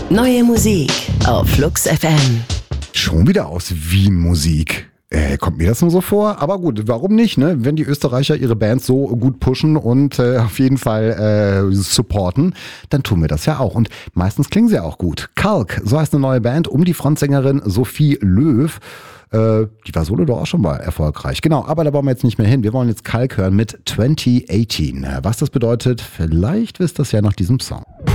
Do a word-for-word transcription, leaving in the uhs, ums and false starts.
Neue Musik auf Flux F M. Schon wieder aus Wien-Musik. Äh, kommt mir das nur so vor? Aber gut, warum nicht, ne? Wenn die Österreicher ihre Bands so gut pushen und äh, auf jeden Fall äh, supporten, dann tun wir das ja auch. Und meistens klingen sie auch gut. Kalk, so heißt eine neue Band um die Frontsängerin Sophie Löw. Äh, die war solo doch auch schon mal erfolgreich. Genau, aber da wollen wir jetzt nicht mehr hin. Wir wollen jetzt Kalk hören mit zwanzig achtzehn. Was das bedeutet, vielleicht wisst ihr es ja nach diesem Song.